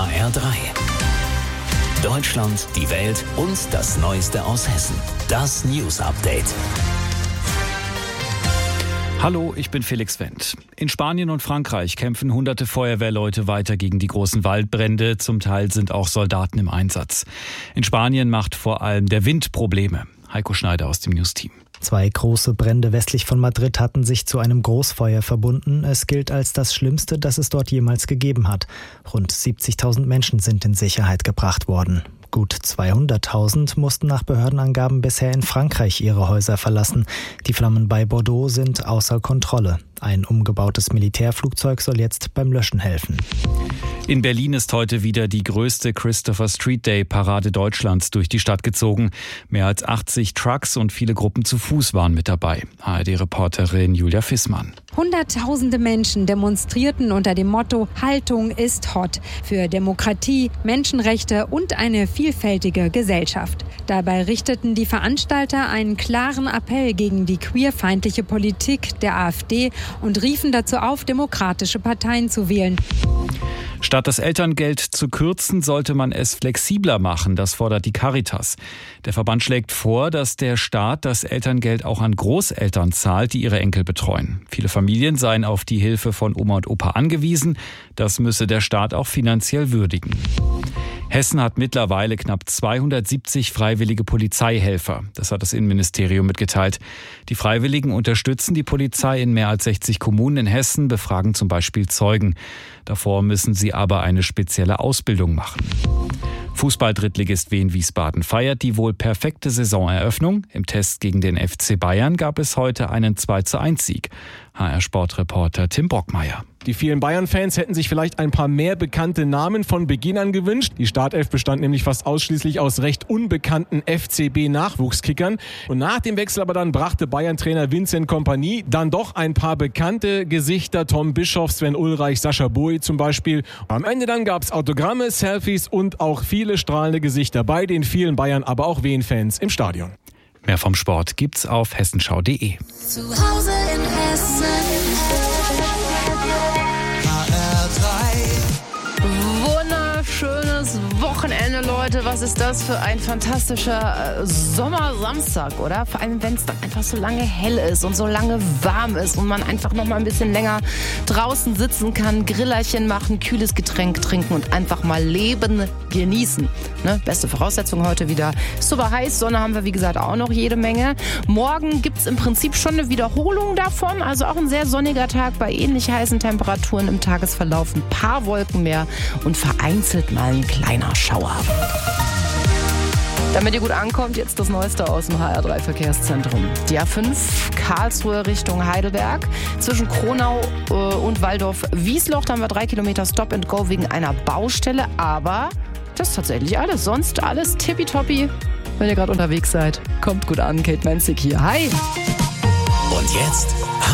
HR3. Deutschland, die Welt und das Neueste aus Hessen. Das News Update. Hallo, ich bin Felix Wendt. In Spanien und Frankreich kämpfen hunderte Feuerwehrleute weiter gegen die großen Waldbrände. Zum Teil sind auch Soldaten im Einsatz. In Spanien macht vor allem der Wind Probleme. Heiko Schneider aus dem News-Team. 2 große Brände westlich von Madrid hatten sich zu einem Großfeuer verbunden. Es gilt als das Schlimmste, das es dort jemals gegeben hat. Rund 70.000 Menschen sind in Sicherheit gebracht worden. Gut 200.000 mussten nach Behördenangaben bisher in Frankreich ihre Häuser verlassen. Die Flammen bei Bordeaux sind außer Kontrolle. Ein umgebautes Militärflugzeug soll jetzt beim Löschen helfen. In Berlin ist heute wieder die größte Christopher Street Day Parade Deutschlands durch die Stadt gezogen. Mehr als 80 Trucks und viele Gruppen zu Fuß waren mit dabei. ARD-Reporterin Julia Fissmann. Hunderttausende Menschen demonstrierten unter dem Motto Haltung ist hot für Demokratie, Menschenrechte und eine vielfältige Gesellschaft. Dabei richteten die Veranstalter einen klaren Appell gegen die queerfeindliche Politik der AfD und riefen dazu auf, demokratische Parteien zu wählen. Statt das Elterngeld zu kürzen, sollte man es flexibler machen. Das fordert die Caritas. Der Verband schlägt vor, dass der Staat das Elterngeld auch an Großeltern zahlt, die ihre Enkel betreuen. Viele Familien seien auf die Hilfe von Oma und Opa angewiesen. Das müsse der Staat auch finanziell würdigen. Hessen hat mittlerweile knapp 270 freiwillige Polizeihelfer. Das hat das Innenministerium mitgeteilt. Die Freiwilligen unterstützen die Polizei in mehr als 60 Kommunen in Hessen, befragen zum Beispiel Zeugen. Davor müssen sie aber eine spezielle Ausbildung machen. Fußball-Drittligist Wien Wiesbaden feiert die wohl perfekte Saisoneröffnung. Im Test gegen den FC Bayern gab es heute einen 2:1-Sieg. HR-Sportreporter Tim Brockmeier. Die vielen Bayern-Fans hätten sich vielleicht ein paar mehr bekannte Namen von Beginn an gewünscht. Die Startelf bestand nämlich fast ausschließlich aus recht unbekannten FCB-Nachwuchskickern. Und nach dem Wechsel aber dann brachte Bayern-Trainer Vincent Kompany dann doch ein paar bekannte Gesichter. Tom Bischoff, Sven Ulreich, Sascha Bui zum Beispiel. Am Ende dann gab es Autogramme, Selfies und auch viele strahlende Gesichter bei den vielen Bayern, aber auch Wien-Fans im Stadion. Mehr vom Sport gibt's auf hessenschau.de. Zu Hause in Hessen. Wunderschönes Wochenende, Leute. Was ist das für ein fantastischer Sommersamstag, oder? Vor allem, wenn es dann einfach so lange hell ist und so lange warm ist und man einfach noch mal ein bisschen länger draußen sitzen kann, Grillerchen machen, kühles Getränk trinken und einfach mal Leben genießen. Ne? Beste Voraussetzung heute wieder. Super heiß, Sonne haben wir wie gesagt auch noch jede Menge. Morgen gibt es im Prinzip schon eine Wiederholung davon, also auch ein sehr sonniger Tag bei ähnlich heißen Temperaturen im Tagesverlauf. Ein paar Wolken mehr und vereinzelt mal ein kleiner Schauer. Damit ihr gut ankommt, jetzt das Neueste aus dem HR3-Verkehrszentrum. Die A5 Karlsruhe Richtung Heidelberg. Zwischen Kronau und Waldorf-Wiesloch haben wir 3 Kilometer Stop and Go wegen einer Baustelle. Aber das ist tatsächlich alles. Sonst alles tippitoppi. Wenn ihr gerade unterwegs seid, kommt gut an. Kate Menzig hier. Hi! Und jetzt